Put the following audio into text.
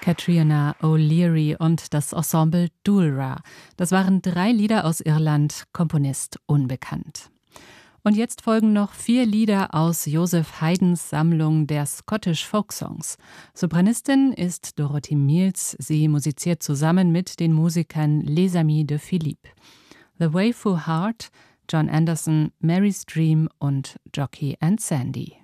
Catriona O'Leary und das Ensemble Dulra. Das waren 3 Lieder aus Irland, Komponist unbekannt. Und jetzt folgen noch 4 Lieder aus Joseph Haydns Sammlung der Scottish Folk Songs. Sopranistin ist Dorothy Mills. Sie musiziert zusammen mit den Musikern Les Amis de Philippe. The Way for Heart, John Anderson, Mary's Dream und Jockey and Sandy.